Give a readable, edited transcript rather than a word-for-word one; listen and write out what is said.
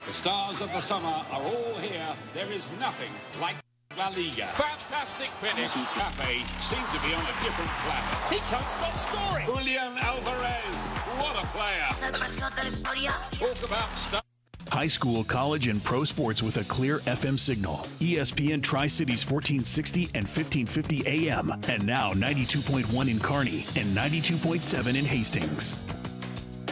The stars of the summer are all here. There is nothing like La Liga. Fantastic finish. Mbappe seemed to be on a different planet. He can't stop scoring. Julian Alvarez, what a player. Talk about stuff. High school, college, and pro sports with a clear FM signal. ESPN Tri-Cities 1460 and 1550 AM. And now 92.1 in Kearney and 92.7 in Hastings.